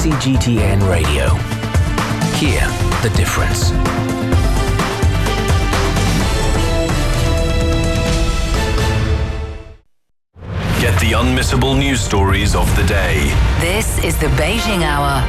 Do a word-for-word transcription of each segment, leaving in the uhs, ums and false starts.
C G T N Radio. Hear the difference. Get the unmissable news stories of the day. This is the Beijing Hour.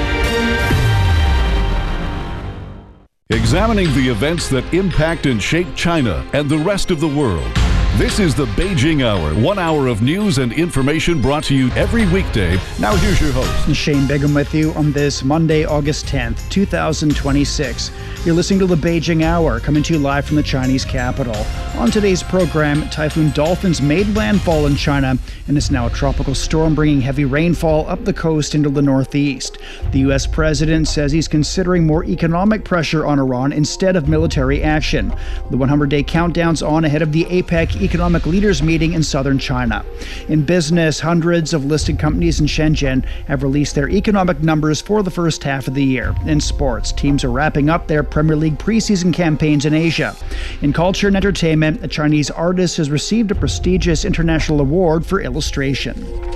Examining the events that impact and shape China and the rest of the world. This is the Beijing Hour, one hour of news and information brought to you every weekday. Now here's your host. Shane Bigham with you on this Monday, August tenth, twenty twenty-six. You're listening to the Beijing Hour, coming to you live from the Chinese capital. On today's program, Typhoon Dolphins made landfall in China and is now a tropical storm bringing heavy rainfall up the coast into the northeast. The U S president says he's considering more economic pressure on Iran instead of military action. The hundred-day countdown's on ahead of the APEC Economic Leaders meeting in southern China. In business, hundreds of listed companies in Shenzhen have released their economic numbers for the first half of the year. In sports, teams are wrapping up their Premier League preseason campaigns in Asia. In culture and entertainment, a Chinese artist has received a prestigious international award for illustration.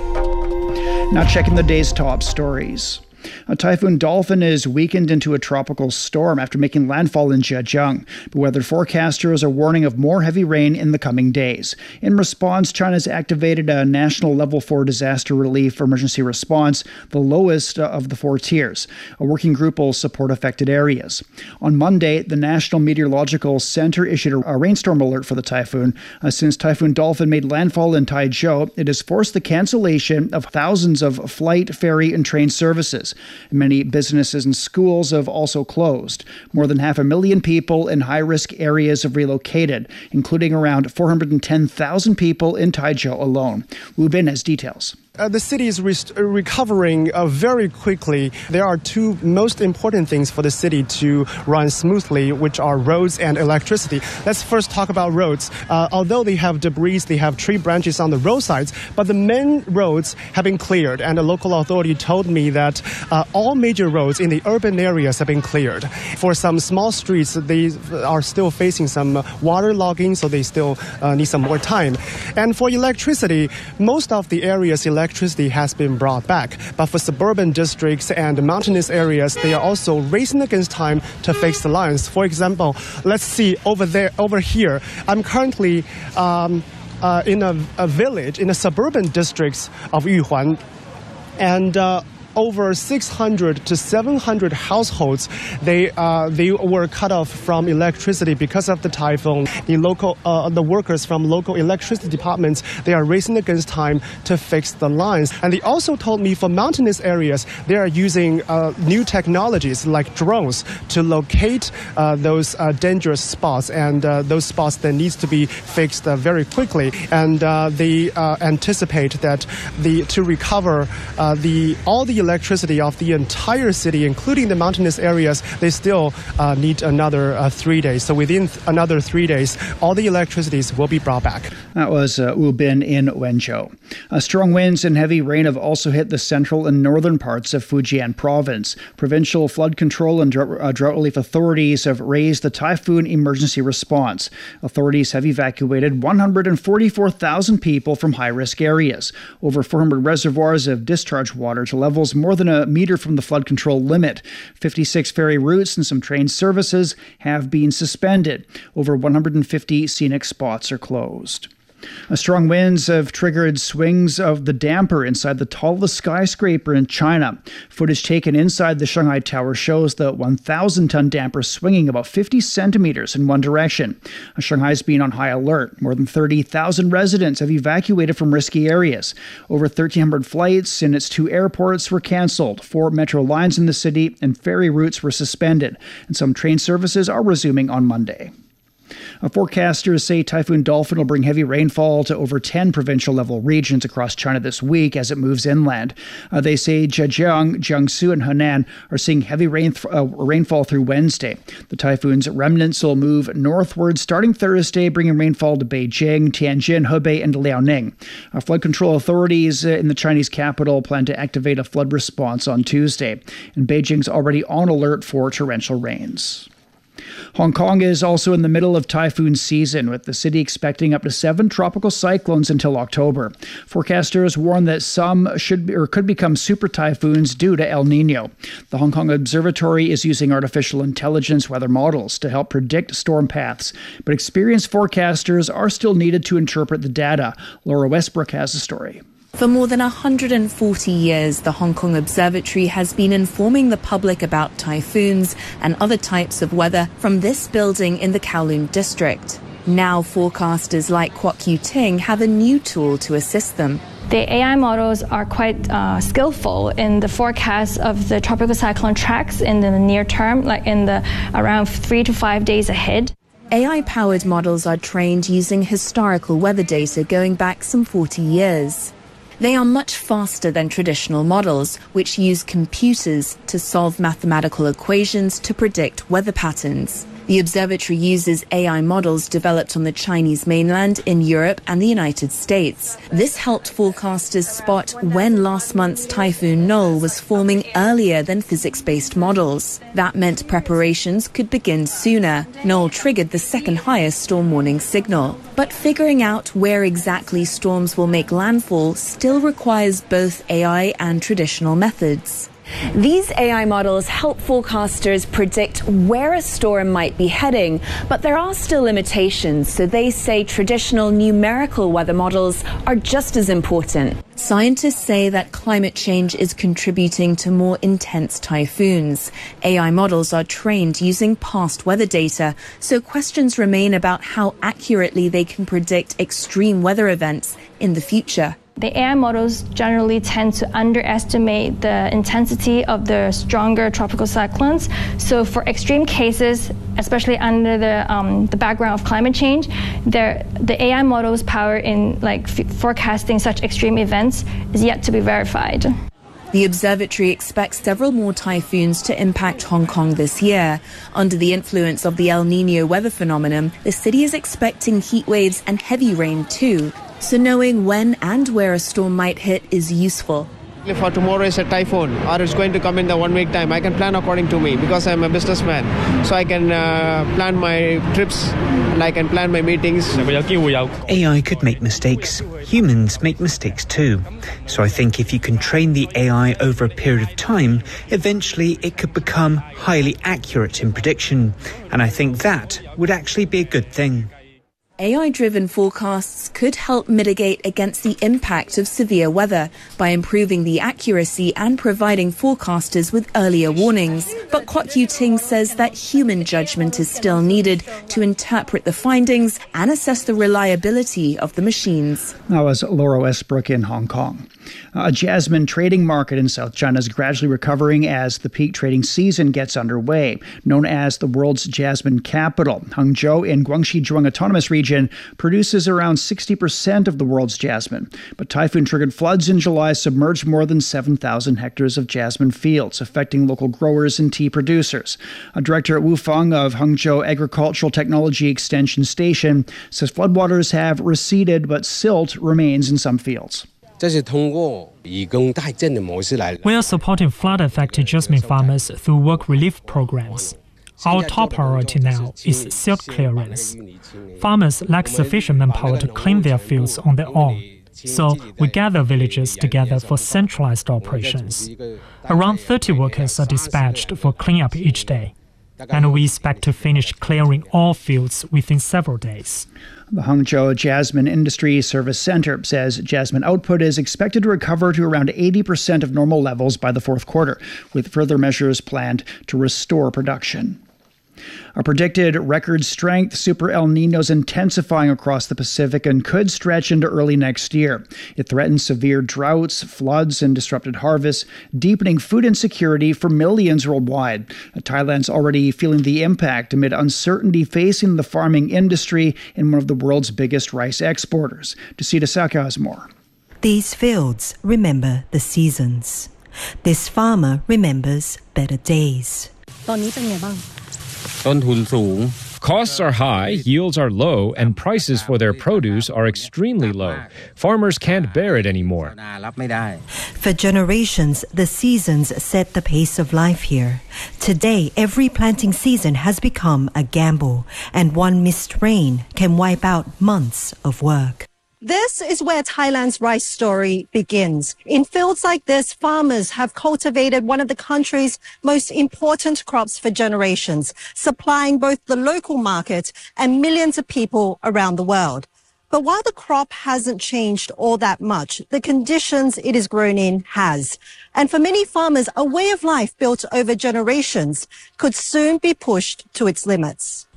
Now checking the day's top stories. A Typhoon Dolphin is weakened into a tropical storm after making landfall in Zhejiang, but weather forecasters are warning of more heavy rain in the coming days. In response, China's activated a national level four disaster relief emergency response, the lowest of the four tiers. A working group will support affected areas. On Monday, the National Meteorological Center issued a rainstorm alert for the typhoon. Uh, since Typhoon Dolphin made landfall in Taizhou, it has forced the cancellation of thousands of flight, ferry, and train services. Many businesses and schools have also closed. More than half a million people in high-risk areas have relocated, including around four hundred ten thousand people in Taizhou alone. Wu Bin has details. Uh, the city is re- recovering uh, very quickly. There are two most important things for the city to run smoothly, which are roads and electricity. Let's first talk about roads. Uh, although they have debris, they have tree branches on the roadsides, but the main roads have been cleared. And the local authority told me that uh, all major roads in the urban areas have been cleared. For some small streets, they are still facing some water logging, so they still uh, need some more time. And for electricity, most of the areas electricity Electricity has been brought back, but for suburban districts and mountainous areas, they are also racing against time to fix the lines. For example, let's see over there, over here. I'm currently um, uh, in a, a village in the suburban districts of Yuhuan, and uh, over six hundred to seven hundred households, they uh, they were cut off from electricity because of the typhoon. The local uh, the workers from local electricity departments, they are racing against time to fix the lines. And they also told me for mountainous areas, they are using uh, new technologies like drones to locate uh, those uh, dangerous spots, and uh, those spots that needs to be fixed uh, very quickly. And uh, they uh, anticipate that the to recover uh, the all the electricity of the entire city, including the mountainous areas, they still uh, need another uh, three days. So within th- another three days, all the electricities will be brought back. That was uh, Wu Bin in Wenzhou. Uh, strong winds and heavy rain have also hit the central and northern parts of Fujian province. Provincial flood control and drought, uh, drought relief authorities have raised the typhoon emergency response. Authorities have evacuated one hundred forty-four thousand people from high-risk areas. Over four hundred reservoirs have discharged water to levels more than a meter from the flood control limit. fifty-six ferry routes and some train services have been suspended. Over one hundred fifty scenic spots are closed. Uh, strong winds have triggered swings of the damper inside the tallest skyscraper in China. Footage taken inside the Shanghai Tower shows the one thousand ton damper swinging about fifty centimeters in one direction. Uh, Shanghai's been on high alert. More than thirty thousand residents have evacuated from risky areas. Over thirteen hundred flights in its two airports were cancelled. Four metro lines in the city and ferry routes were suspended. And some train services are resuming on Monday. Uh, forecasters say Typhoon Dolphin will bring heavy rainfall to over ten provincial-level regions across China this week as it moves inland. Uh, they say Zhejiang, Jiangsu, and Henan are seeing heavy rain th- uh, rainfall through Wednesday. The typhoon's remnants will move northward starting Thursday, bringing rainfall to Beijing, Tianjin, Hebei, and Liaoning. Uh, flood control authorities uh, in the Chinese capital plan to activate a flood response on Tuesday, and Beijing's already on alert for torrential rains. Hong Kong is also in the middle of typhoon season, with the city expecting up to seven tropical cyclones until October. Forecasters warn that some should be, or could become super typhoons due to El Nino. The Hong Kong Observatory is using artificial intelligence weather models to help predict storm paths, but experienced forecasters are still needed to interpret the data. Laura Westbrook has a story. For more than one hundred forty years, the Hong Kong Observatory has been informing the public about typhoons and other types of weather from this building in the Kowloon district. Now forecasters like Kwok Yu Ting have a new tool to assist them. The A I models are quite uh, skillful in the forecast of the tropical cyclone tracks in the near term, like in the around three to five days ahead. A I-powered models are trained using historical weather data going back some forty years. They are much faster than traditional models, which use computers to solve mathematical equations to predict weather patterns. The observatory uses A I models developed on the Chinese mainland, in Europe and the United States. This helped forecasters spot when last month's Typhoon Noel was forming earlier than physics-based models. That meant preparations could begin sooner. Noel triggered the second highest storm warning signal. But figuring out where exactly storms will make landfall still requires both A I and traditional methods. These A I models help forecasters predict where a storm might be heading, but there are still limitations, so they say traditional numerical weather models are just as important. Scientists say that climate change is contributing to more intense typhoons. A I models are trained using past weather data, so questions remain about how accurately they can predict extreme weather events in the future. The A I models generally tend to underestimate the intensity of the stronger tropical cyclones. So for extreme cases, especially under the um, the background of climate change, the A I models' power in like f- forecasting such extreme events is yet to be verified. The observatory expects several more typhoons to impact Hong Kong this year. Under the influence of the El Nino weather phenomenon, the city is expecting heat waves and heavy rain too. So knowing when and where a storm might hit is useful. If for tomorrow is a typhoon or it's going to come in the one week time, I can plan according to me because I'm a businessman. So I can uh, plan my trips and I can plan my meetings. A I could make mistakes. Humans make mistakes too. So I think if you can train the A I over a period of time, eventually it could become highly accurate in prediction. And I think that would actually be a good thing. A I-driven forecasts could help mitigate against the impact of severe weather by improving the accuracy and providing forecasters with earlier warnings. But Kwok Yu Ting says that human judgment is still needed to interpret the findings and assess the reliability of the machines. That was Laura Westbrook in Hong Kong. A jasmine trading market in South China is gradually recovering as the peak trading season gets underway. Known as the world's jasmine capital, Hangzhou in Guangxi Zhuang Autonomous Region produces around sixty percent of the world's jasmine. But typhoon-triggered floods in July submerged more than seven thousand hectares of jasmine fields, affecting local growers and tea producers. A director at Wufeng of Hangzhou Agricultural Technology Extension Station says floodwaters have receded, but silt remains in some fields. We are supporting flood-affected jasmine farmers through work relief programs. Our top priority now is silt clearance. Farmers lack sufficient manpower to clean their fields on their own, so we gather villagers together for centralized operations. Around thirty workers are dispatched for cleanup each day, and we expect to finish clearing all fields within several days. The Hangzhou Jasmine Industry Service Center says jasmine output is expected to recover to around eighty percent of normal levels by the fourth quarter, with further measures planned to restore production. A predicted record strength Super El Nino is intensifying across the Pacific and could stretch into early next year. It threatens severe droughts, floods, and disrupted harvests, deepening food insecurity for millions worldwide. Thailand's already feeling the impact amid uncertainty facing the farming industry in one of the world's biggest rice exporters. Desita Saka has more. These fields remember the seasons. This farmer remembers better days. Costs are high, yields are low, and prices for their produce are extremely low. Farmers can't bear it anymore. For generations, the seasons set the pace of life here. Today, every planting season has become a gamble, and one missed rain can wipe out months of work. This is where Thailand's rice story begins. In fields like this, farmers have cultivated one of the country's most important crops for generations, supplying both the local market and millions of people around the world. But while the crop hasn't changed all that much, the conditions it is grown in has. And for many farmers, a way of life built over generations could soon be pushed to its limits.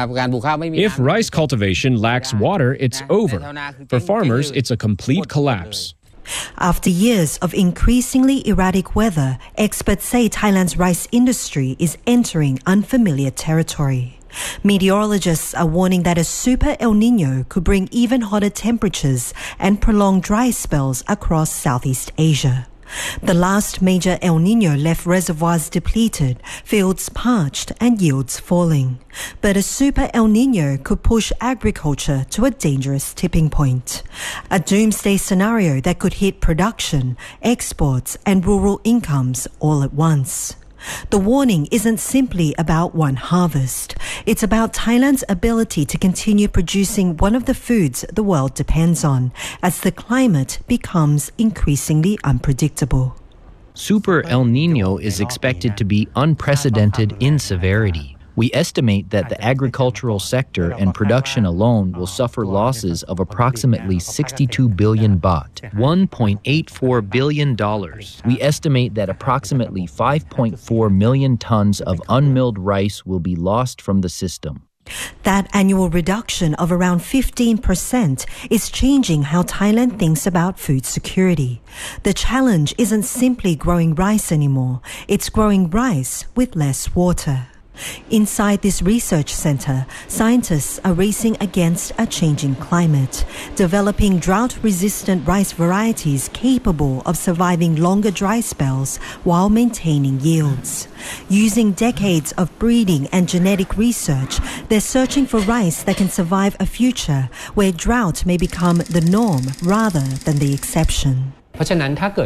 If rice cultivation lacks water, it's over. For farmers, it's a complete collapse. After years of increasingly erratic weather, experts say Thailand's rice industry is entering unfamiliar territory. Meteorologists are warning that a super El Niño could bring even hotter temperatures and prolonged dry spells across Southeast Asia. The last major El Niño left reservoirs depleted, fields parched, and yields falling. But a super El Niño could push agriculture to a dangerous tipping point. A doomsday scenario that could hit production, exports, and rural incomes all at once. The warning isn't simply about one harvest. It's about Thailand's ability to continue producing one of the foods the world depends on as the climate becomes increasingly unpredictable. Super El Niño is expected to be unprecedented in severity. We estimate that the agricultural sector and production alone will suffer losses of approximately sixty-two billion baht, one point eight four billion dollars. We estimate that approximately five point four million tons of unmilled rice will be lost from the system. That annual reduction of around fifteen percent is changing how Thailand thinks about food security. The challenge isn't simply growing rice anymore, it's growing rice with less water. Inside this research center, scientists are racing against a changing climate, developing drought-resistant rice varieties capable of surviving longer dry spells while maintaining yields. Using decades of breeding and genetic research, they're searching for rice that can survive a future where drought may become the norm rather than the exception. If the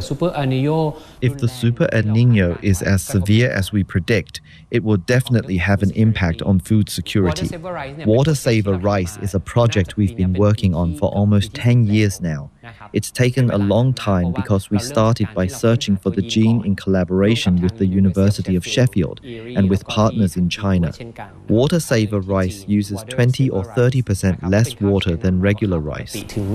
Super El Niño is as severe as we predict, it will definitely have an impact on food security. Water Saver Rice is a project we've been working on for almost ten years now. It's taken a long time because we started by searching for the gene in collaboration with the University of Sheffield and with partners in China. Water Saver Rice uses twenty or thirty percent less water than regular rice.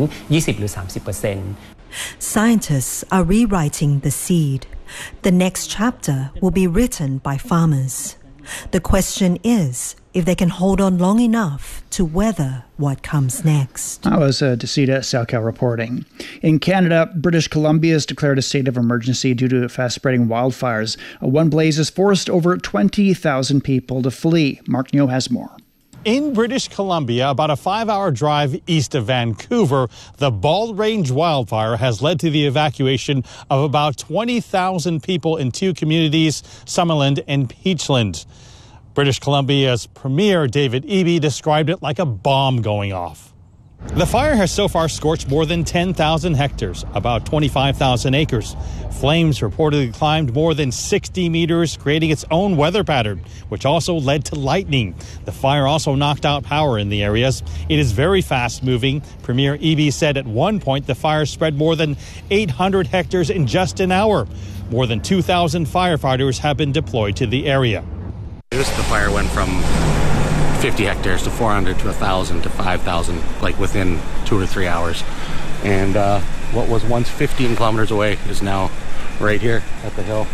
Scientists are rewriting the seed. The next chapter will be written by farmers. The question is if they can hold on long enough to weather what comes next. That was uh, Desita Salkow reporting. In Canada, British Columbia has declared a state of emergency due to fast-spreading wildfires. One blaze has forced over twenty thousand people to flee. Mark Neo has more. In British Columbia, about a five-hour drive east of Vancouver, the Bald Range wildfire has led to the evacuation of about twenty thousand people in two communities, Summerland and Peachland. British Columbia's Premier David Eby described it like a bomb going off. The fire has so far scorched more than ten thousand hectares, about twenty-five thousand acres. Flames reportedly climbed more than sixty meters, creating its own weather pattern, which also led to lightning. The fire also knocked out power in the areas. It is very fast-moving. Premier Eby said at one point the fire spread more than eight hundred hectares in just an hour. More than two thousand firefighters have been deployed to the area. The fire went from fifty hectares to four hundred to one thousand to five thousand, like within two or three hours. And uh, what was once fifteen kilometers away is now right here at the hill.